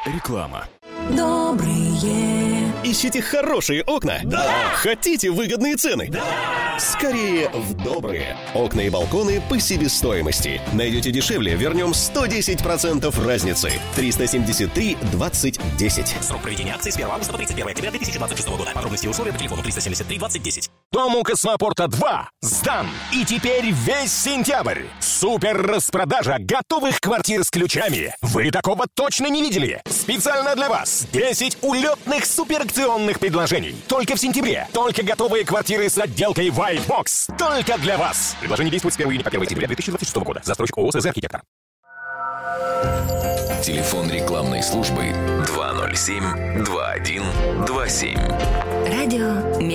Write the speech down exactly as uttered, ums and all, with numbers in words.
Реклама. Добрые. Ищите хорошие окна? Да! Хотите выгодные цены? Да! Скорее в добрые. Окна и балконы по себестоимости. Найдете дешевле, вернем сто десять процентов разницы. триста семьдесят три двадцать десять. Срок проведения акции с первого августа по тридцать первое октября две тысячи двадцать шестого года. Подробности и условия по телефону триста семьдесят три двадцать десять. Дом у Космопорта два сдан. И теперь весь сентябрь. Супер распродажа готовых квартир с ключами. Вы такого точно не видели. Специально для вас десять улетных суперакционных предложений. Только в сентябре. Только готовые квартиры с отделкой White Box. Только для вас. Предложение действует с первого июня по первое сентября две тысячи двадцать шестого года. Застройщик ООО «СЗ Архитектор». Телефон рекламной службы два ноль семь два один два семь. Радио